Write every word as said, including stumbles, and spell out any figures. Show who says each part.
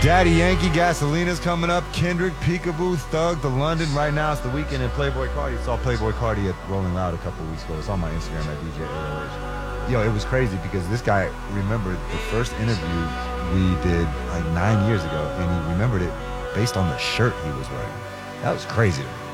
Speaker 1: Daddy Yankee, Gasolina's coming up. Kendrick, Peekaboo, Thug, The London. Right now it's the weekend in Playboy Cardi. Saw Playboy Cardi at Rolling Loud a couple weeks ago. It's on my Instagram at D J A O H. Yo, it was crazy because this guy remembered the first interview we did like nine years ago, and he remembered it based on the shirt he was wearing. That was crazy to me.